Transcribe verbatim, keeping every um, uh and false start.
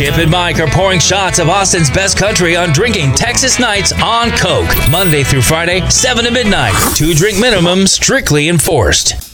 Chip and Mike are pouring shots of Austin's best country on Drinking Texas Nights on Coke. Monday through Friday, seven to midnight. Two drink minimum strictly enforced.